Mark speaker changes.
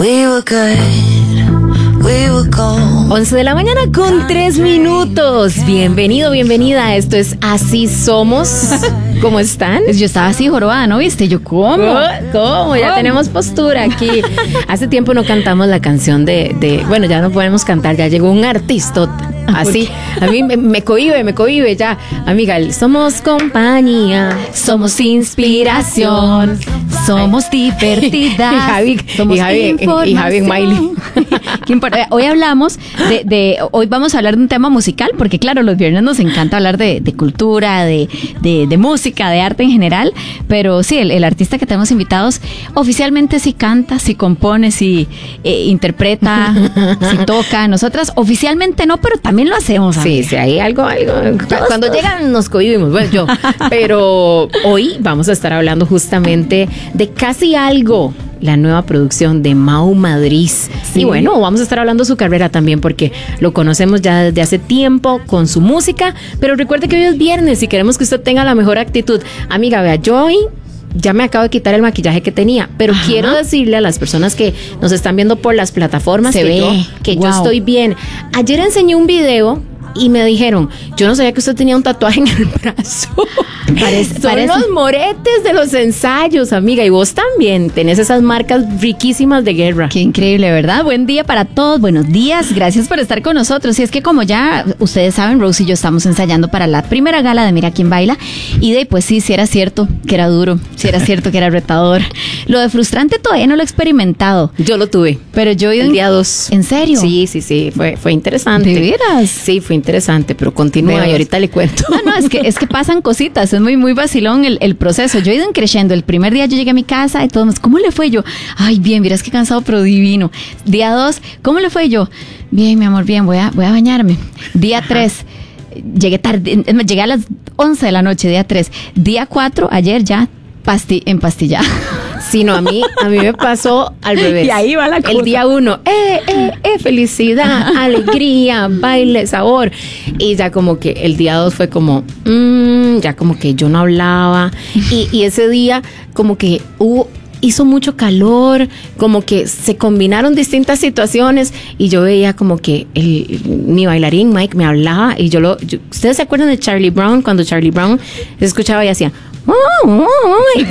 Speaker 1: We were good, we were gold.
Speaker 2: 11 de la mañana con 3 minutos. Bienvenido, bienvenida. Esto es Así Somos. ¿Cómo están?
Speaker 3: Yo estaba así jorobada, ¿no viste? Yo, ¿cómo?
Speaker 2: ¿Cómo? Ya tenemos postura aquí. Hace tiempo no cantamos la canción de bueno, ya no podemos cantar, ya llegó un artista así. A mí me cohíbe ya. Amiga, somos compañía, somos inspiración,
Speaker 3: somos divertidas.
Speaker 2: Y Javi Miley.
Speaker 3: ¿Qué importa? Hoy hablamos hoy vamos a hablar de un tema musical, porque claro, los viernes nos encanta hablar de cultura, de música, de arte en general, pero sí, el artista que tenemos invitados oficialmente sí canta, sí compone, sí interpreta, sí toca. Nosotras oficialmente no, pero también lo hacemos.
Speaker 2: Sí, hay algo. Cuando llegan nos cohibimos, bueno, yo. Pero hoy vamos a estar hablando justamente de Casi Algo, la nueva producción de Mau Madrid. Sí. Y bueno, vamos a estar hablando de su carrera también, porque lo conocemos ya desde hace tiempo con su música, pero recuerde que hoy es viernes y queremos que usted tenga la mejor actitud. Amiga, vea, yo hoy ya me acabo de quitar el maquillaje que tenía, pero quiero decirle a las personas que nos están viendo por las plataformas que yo estoy bien. Ayer enseñé un video y me dijeron, yo no sabía que usted tenía un tatuaje en el brazo. Son los moretes de los ensayos, amiga. Y vos también tenés esas marcas riquísimas de guerra.
Speaker 3: Qué increíble, ¿verdad? Buen día para todos, buenos días. Gracias por estar con nosotros. Y es que como ya ustedes saben, Rose y yo estamos ensayando para la primera gala de Mira Quién Baila. Y pues sí era cierto que era duro, sí era cierto que era retador. Lo de frustrante todavía no lo he experimentado.
Speaker 2: Yo lo tuve.
Speaker 3: Pero yo
Speaker 2: el día 2.
Speaker 3: ¿En serio?
Speaker 2: Sí, fue interesante.
Speaker 3: ¿De veras?
Speaker 2: Sí, fue interesante, pero continúa y ahorita le cuento.
Speaker 3: No, es que pasan cositas, es muy vacilón el proceso. Yo he ido creciendo. El primer día yo llegué a mi casa y todos, ¿cómo le fue? Yo, ay, bien, miras qué cansado, pero divino. Día 2, ¿cómo le fue? Yo, bien, mi amor, bien, voy a bañarme. Día 3, llegué tarde, llegué a las 11 de la noche, día 3. Día 4, ayer ya empastillada.
Speaker 2: Sí, no, a mí me pasó al revés.
Speaker 3: Y ahí va la cosa.
Speaker 2: El día 1, felicidad, alegría, baile, sabor. Y ya como que el día 2 fue como, ya como que yo no hablaba. Y ese día como que hizo mucho calor, como que se combinaron distintas situaciones y yo veía como que mi bailarín Mike me hablaba y ¿ustedes se acuerdan de Charlie Brown? Cuando Charlie Brown se escuchaba y hacía